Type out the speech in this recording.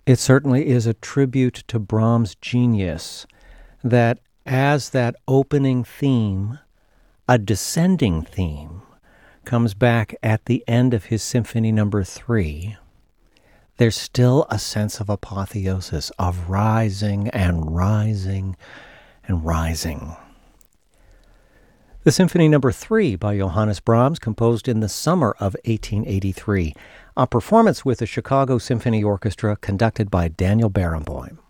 It certainly is a tribute to Brahms' genius that as that opening theme, a descending theme, comes back at the end of his Symphony Number 3, there's still a sense of apotheosis, of rising and rising and rising. The Symphony Number 3 by Johannes Brahms, composed in the summer of 1883, a performance with the Chicago Symphony Orchestra conducted by Daniel Barenboim.